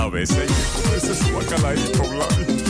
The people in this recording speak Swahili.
A veces hay que comerse su bacalaíto, Vlad.